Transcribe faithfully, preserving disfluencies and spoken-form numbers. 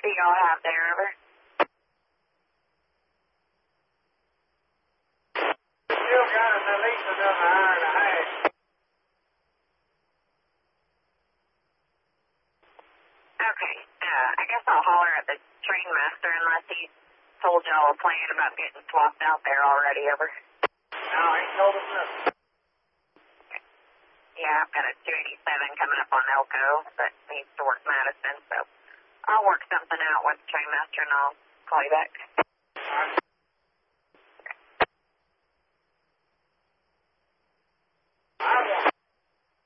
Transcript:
do y'all have there, over? Still got us at least another hour and a half. Okay, uh, I guess I'll holler at the train master unless he told y'all a plan about getting swapped out there already, over. No, he told us nothing. Yeah, I've got a two eighty-seven coming up on Elko that needs to work Madison, so I'll work something out with the train master and I'll call you back. All right.